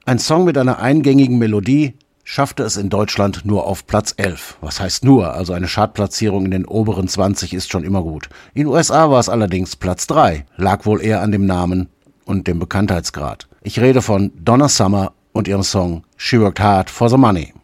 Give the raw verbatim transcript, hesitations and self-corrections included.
Ein Song mit einer eingängigen Melodie schaffte es in Deutschland nur auf Platz elf. Was heißt nur? Also eine Chartplatzierung in den oberen zwanzig ist schon immer gut. In den U S A war es allerdings Platz drei. Lag wohl eher an dem Namen und dem Bekanntheitsgrad. Ich rede von Donna Summer und ihrem Song She Worked Hard for the Money.